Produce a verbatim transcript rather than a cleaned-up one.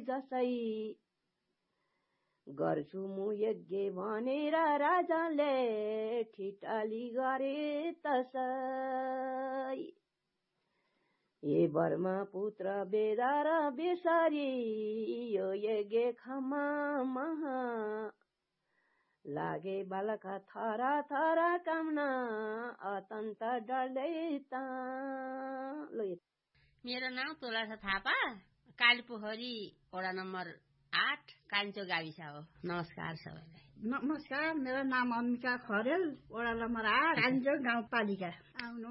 जसै गर्छु म यज्ञ भनेर राजाले ठिटाली गरे तसै हे बर्मा पुत्र बेदा र बेसरी यो यज्ञ खमा महा लागे बालका थरा थरा कामना अत्यन्त डरदै त। मेरो नाम तुलसा थापा, कालीपोखरी वडा नम्बर आठ कान्छो गाविस हो। नमस्कार सबैलाई। नमस्कार, मेरो नाम अम्बिका खरेल, वडा नम्बर आठ कान्छो गाउँपालिका। आउनु